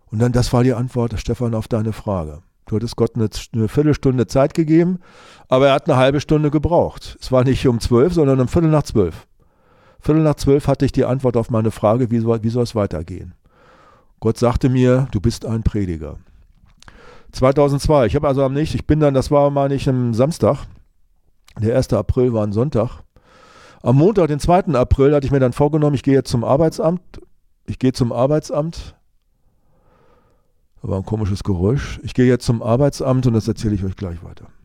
Und dann, das war die Antwort, Stefan, auf deine Frage. Du hattest Gott eine Viertelstunde Zeit gegeben, aber er hat eine halbe Stunde gebraucht. Es war nicht um 12, sondern um Viertel nach 12. Viertel nach 12 hatte ich die Antwort auf meine Frage, wie soll es weitergehen. Gott sagte mir, du bist ein Prediger. 2002, ich habe also ich bin dann, das war mal nicht am Samstag, der 1. April war ein Sonntag. Am Montag, den 2. April, hatte ich mir dann vorgenommen, ich gehe jetzt zum Arbeitsamt. Da war ein komisches Geräusch. Ich gehe jetzt zum Arbeitsamt und das erzähle ich euch gleich weiter.